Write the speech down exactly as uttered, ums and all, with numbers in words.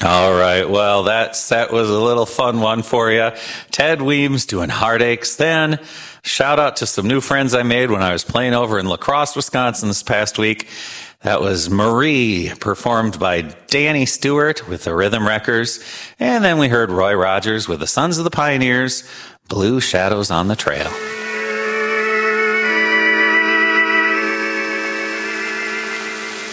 All right. Well, that's, that was a little fun one for you. Ted Weems doing Heartaches. Then shout out to some new friends I made when I was playing over in La Crosse, Wisconsin this past week. That was Marie, performed by Danny Stewart with the Rhythm Wreckers. And then we heard Roy Rogers with the Sons of the Pioneers, Blue Shadows on the Trail.